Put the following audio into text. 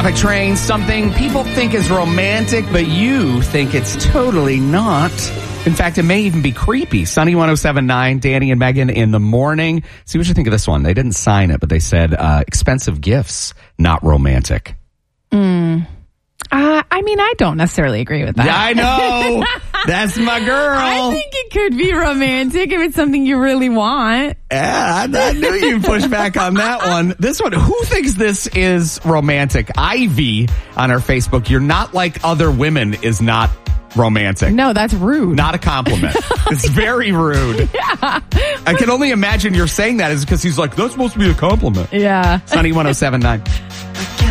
Topic train, something people think is romantic, but you think it's totally not. In fact, it may even be creepy. Sunny 107.9, Danny and Megan in the morning. See what you think of this one. They didn't sign it, but they said expensive gifts, not romantic. I don't necessarily agree with that. Yeah, I know. That's my girl. I think it could be romantic if it's something you really want. Yeah, I knew you'd push back on that one. This one, who thinks this is romantic? Ivy on our Facebook, you're not like other women is not romantic. No, that's rude. Not a compliment. It's very rude. Yeah. I can only imagine you're saying that is because he's like, that's supposed to be a compliment. Yeah. Sunny 107.9.